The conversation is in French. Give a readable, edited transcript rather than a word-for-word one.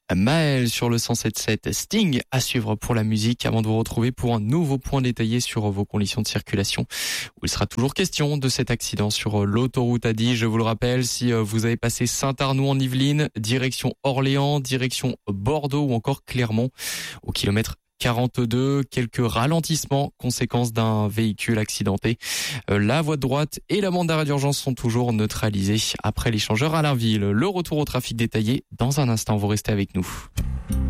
Maël sur le 107.7, Sting à suivre pour la musique avant de vous retrouver pour un nouveau point détaillé sur vos conditions de circulation où il sera toujours question de cet accident sur l'autoroute A10. Je vous le rappelle, si vous avez passé Saint-Arnoux en Yvelines, direction Orléans, direction Bordeaux ou encore Clermont au kilomètre 42, quelques ralentissements, conséquence d'un véhicule accidenté. La voie de droite et la bande d'arrêt d'urgence sont toujours neutralisées après l'échangeur à Allainville. Le retour au trafic détaillé dans un instant, vous restez avec nous.